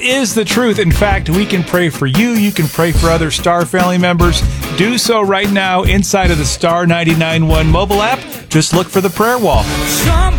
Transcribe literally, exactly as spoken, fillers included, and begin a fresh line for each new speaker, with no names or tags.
is the truth. In fact, we can pray for you. You can pray for other Star family members. Do so right now inside of the Star ninety-nine point one mobile app. Just look for the prayer wall.
Somebody